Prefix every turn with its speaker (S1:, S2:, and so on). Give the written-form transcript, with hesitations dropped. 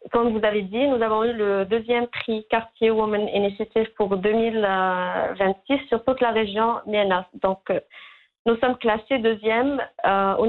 S1: comme vous avez dit, nous avons eu le deuxième prix Quartier Women Initiative pour 2026 sur toute la région MENA. Donc, nous sommes classés deuxième au